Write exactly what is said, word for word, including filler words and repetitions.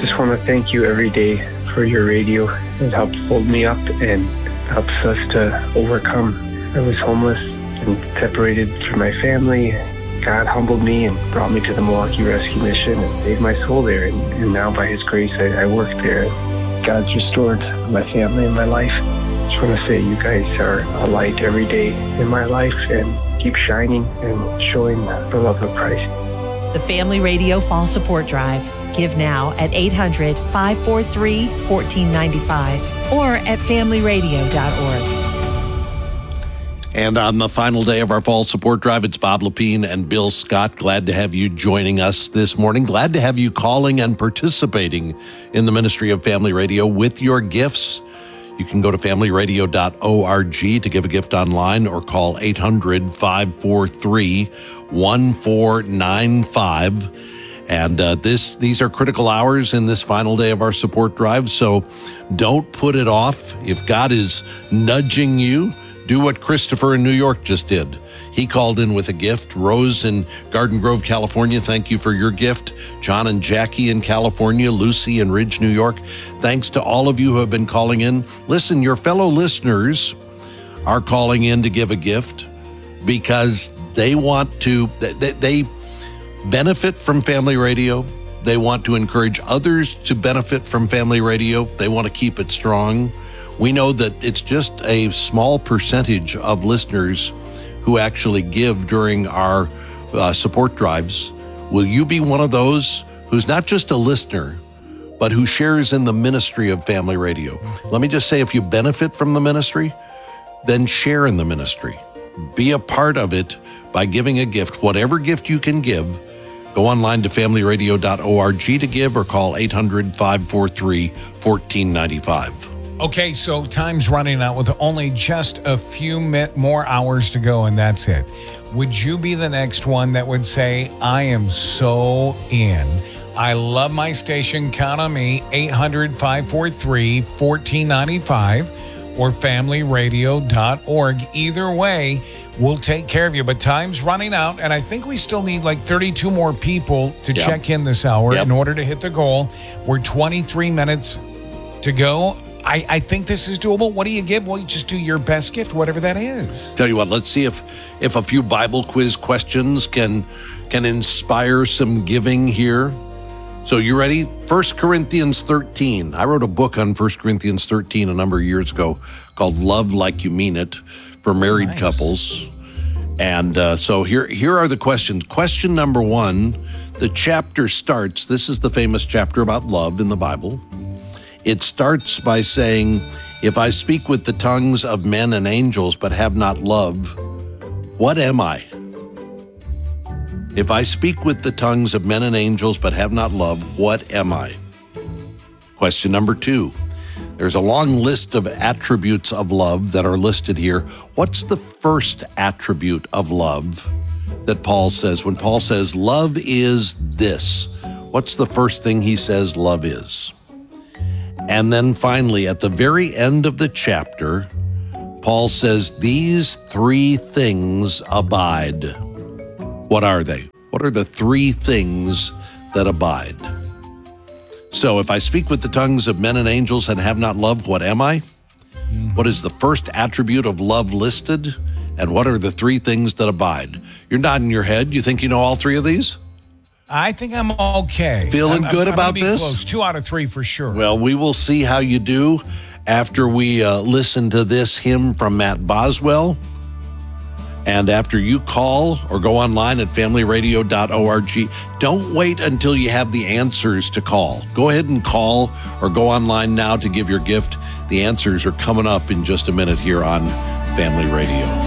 just want to thank you every day for your radio. It helps hold me up and helps us to overcome. I was homeless and separated from my family. God humbled me and brought me to the Milwaukee Rescue Mission and saved my soul there. And, and now by His grace, I, I work there. God's restored my family and my life. I just want to say you guys are a light every day in my life, and keep shining and showing the love of Christ. The Family Radio Fall Support Drive. Give now at eight hundred, five four three, one four nine five or at family radio dot org. And on the final day of our fall support drive, it's Bob Lepine and Bill Scott. Glad to have you joining us this morning. Glad to have you calling and participating in the ministry of Family Radio with your gifts. You can go to family radio dot org to give a gift online or call eight hundred, five four three, one four nine five. And uh, this these are critical hours in this final day of our support drive, so don't put it off. If God is nudging you, do what Christopher in New York just did. He called in with a gift. Rose in Garden Grove, California, thank you for your gift. John and Jackie in California, Lucy in Ridge, New York. Thanks to all of you who have been calling in. Listen, your fellow listeners are calling in to give a gift because they want to, they, they benefit from Family Radio. They want to encourage others to benefit from Family Radio. They want to keep it strong. We know that it's just a small percentage of listeners who actually give during our uh, support drives. Will you be one of those who's not just a listener, but who shares in the ministry of Family Radio? Let me just say, if you benefit from the ministry, then share in the ministry. Be a part of it by giving a gift, whatever gift you can give. Go online to family radio dot org to give or call eight hundred, five four three, one four nine five. Okay, so time's running out with only just a few more hours to go, and that's it. Would you be the next one that would say, I am so in? I love my station. Count on me. eight hundred, five four three, one four nine five or family radio dot org. Either way, we'll take care of you. But time's running out, and I think we still need like thirty-two more people to Yep. check in this hour Yep. in order to hit the goal. We're twenty-three minutes to go. I, I think this is doable. What do you give? Well, you just do your best gift, whatever that is. Tell you what, let's see if if a few Bible quiz questions can can inspire some giving here. So you ready? First Corinthians thirteen. I wrote a book on First Corinthians thirteen a number of years ago called Love Like You Mean It for married Nice. couples. And uh, so here, here are the questions. Question number one, the chapter starts, this is the famous chapter about love in the Bible. It starts by saying, if I speak with the tongues of men and angels but have not love, what am I? If I speak with the tongues of men and angels but have not love, what am I? Question number two. There's a long list of attributes of love that are listed here. What's the first attribute of love that Paul says? When Paul says love is this, what's the first thing he says love is? And then finally, at the very end of the chapter, Paul says, these three things abide. What are they? What are the three things that abide? So if I speak with the tongues of men and angels and have not love, what am I? What is the first attribute of love listed? And what are the three things that abide? You're nodding your head. You think you know all three of these? I think I'm okay. Feeling I'm, good I'm, I'm about gonna be this? Close. Two out of three for sure. Well, we will see how you do after we uh, listen to this hymn from Matt Boswell. And after you call or go online at family radio dot org, don't wait until you have the answers to call. Go ahead and call or go online now to give your gift. The answers are coming up in just a minute here on Family Radio.